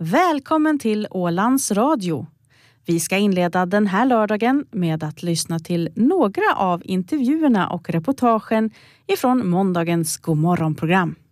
Välkommen till Ålands Radio. Vi ska inleda den här lördagen med att lyssna till några av intervjuerna och reportagen ifrån måndagens Godmorgonprogram.